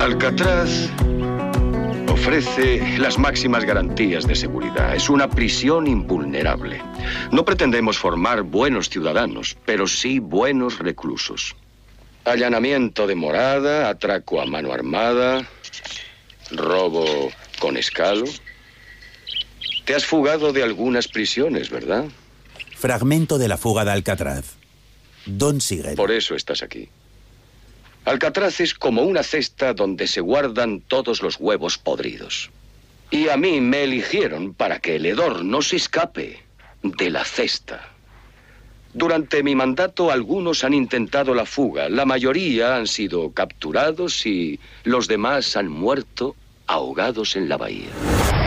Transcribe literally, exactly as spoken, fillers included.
Alcatraz ofrece las máximas garantías de seguridad. Es una prisión invulnerable. No pretendemos formar buenos ciudadanos, pero sí buenos reclusos. Allanamiento de morada, atraco a mano armada, robo con escalo. Te has fugado de algunas prisiones, ¿verdad? Fragmento de la fuga de Alcatraz. Don Siegel. Por eso estás aquí. Alcatraz es como una cesta donde se guardan todos los huevos podridos. Y a mí me eligieron para que el hedor no se escape de la cesta. Durante mi mandato, algunos han intentado la fuga. La mayoría han sido capturados y los demás han muerto ahogados en la bahía.